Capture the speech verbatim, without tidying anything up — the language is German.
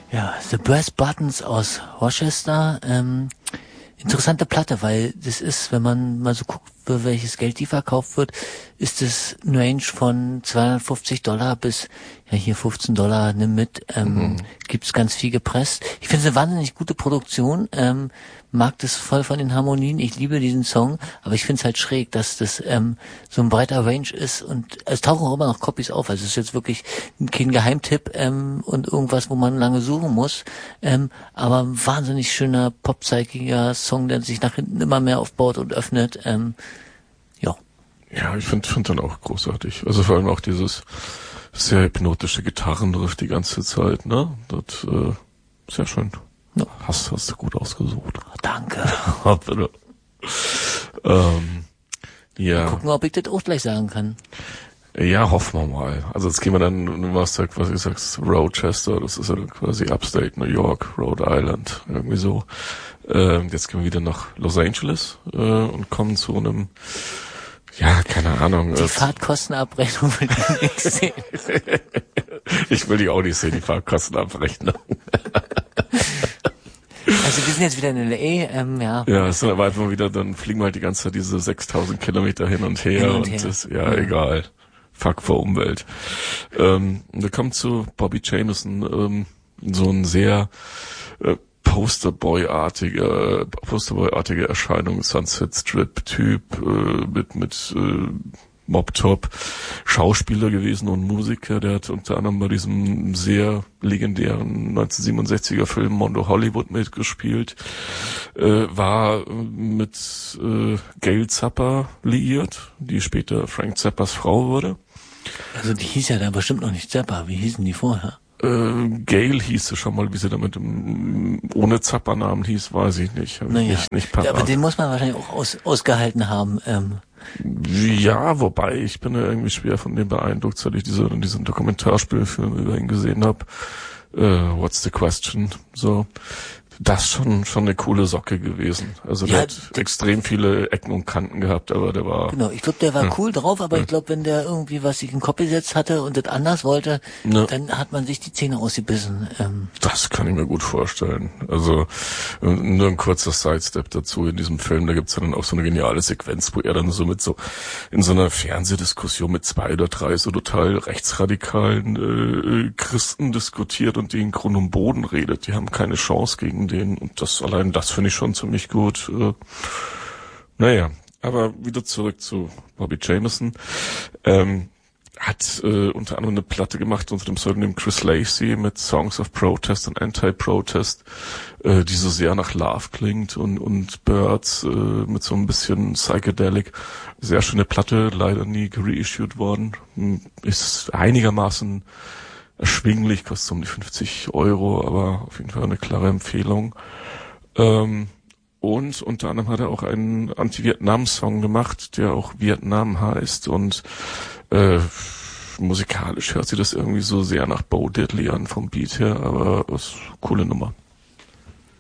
Ja, The Brass Buttons aus Rochester. Ähm, interessante Platte, weil das ist, wenn man mal so guckt, für welches Geld die verkauft wird, ist es ein Range von zweihundertfünfzig Dollar bis, ja hier fünfzehn Dollar, nimm mit, ähm, mhm. gibt's ganz viel gepresst. Ich finde es eine wahnsinnig gute Produktion, ähm, mag das voll von den Harmonien, ich liebe diesen Song, aber ich finde es halt schräg, dass das ähm, so ein breiter Range ist und es tauchen auch immer noch Copies auf, also es ist jetzt wirklich kein Geheimtipp ähm, und irgendwas, wo man lange suchen muss, ähm, aber ein wahnsinnig schöner, popzeigiger Song, der sich nach hinten immer mehr aufbaut und öffnet, ähm, ja. Ja, ich finde find dann auch großartig, also vor allem auch dieses sehr hypnotische Gitarrenriff die ganze Zeit, ne, das äh, sehr schön. Ja. Hast, hast du gut ausgesucht. Oh, danke. Bitte. ähm, ja. Mal gucken, ob ich das auch gleich sagen kann. Ja, hoffen wir mal. Also jetzt gehen wir dann, du machst ja quasi, du sagst Rochester, das ist ja quasi Upstate New York, Rhode Island, irgendwie so. Ähm, jetzt gehen wir wieder nach Los Angeles äh, und kommen zu einem, ja, keine Ahnung. Die äh, Fahrtkostenabrechnung will ich nicht sehen. Ich will die auch nicht sehen, die Fahrtkostenabrechnung. Also wir sind jetzt wieder in L A, ähm, ja. Ja, es ist aber einfach wieder, dann fliegen wir halt die ganze Zeit diese sechstausend Kilometer hin und her hin und, und her. Das, ja, ja, egal. Fuck vor Umwelt. Ähm, wir kommen zu Bobby Jameson, ähm, so ein sehr äh, Posterboy-artige, Posterboy-artige Erscheinung, Sunset Strip-Typ äh, mit mit äh, Mob-Top, Schauspieler gewesen und Musiker, der hat unter anderem bei diesem sehr legendären neunzehnhundertsiebenundsechziger Film Mondo Hollywood mitgespielt, äh, war mit äh, Gail Zappa liiert, die später Frank Zappas Frau wurde. Also die hieß ja da bestimmt noch nicht Zappa, wie hießen die vorher? Äh, Gail hieß sie schon mal, wie sie damit im, ohne Zappa-Namen hieß, weiß ich nicht. Naja, nicht, nicht parat. Aber den muss man wahrscheinlich auch aus, ausgehalten haben. Ähm. Ja, wobei, ich bin ja irgendwie schwer von dem beeindruckt, seit ich diese, diesen Dokumentarspielfilm über ihn gesehen habe. Äh, What's the Question? So. Das schon schon eine coole Socke gewesen. Also ja, der hat extrem viele Ecken und Kanten gehabt, aber der war... Genau, ich glaube, der war ja. cool drauf, aber ja. ich glaube, wenn der irgendwie was sich in den Kopf gesetzt hatte und das anders wollte, ja. dann hat man sich die Zähne ausgebissen. Ähm. Das kann ich mir gut vorstellen. Also nur ein kurzer Sidestep dazu in diesem Film, da gibt's ja dann auch so eine geniale Sequenz, wo er dann so mit so in so einer Fernsehdiskussion mit zwei oder drei so total rechtsradikalen äh, Christen diskutiert und die in Grund und Boden redet. Die haben keine Chance gegen den und das allein das finde ich schon ziemlich gut. Äh, naja, aber wieder zurück zu Bobby Jameson. Ähm, hat äh, unter anderem eine Platte gemacht unter dem Pseudonym Chris Lacey mit Songs of Protest und Anti-Protest, äh, die so sehr nach Love klingt und und Birds äh, mit so ein bisschen Psychedelic. Sehr schöne Platte, leider nie gereissued worden. Ist einigermaßen erschwinglich, kostet um die fünfzig Euro, aber auf jeden Fall eine klare Empfehlung. Ähm, und unter anderem hat er auch einen Anti-Vietnam-Song gemacht, der auch Vietnam heißt und äh, musikalisch hört sich das irgendwie so sehr nach Bo Diddley an vom Beat her, aber das ist eine coole Nummer.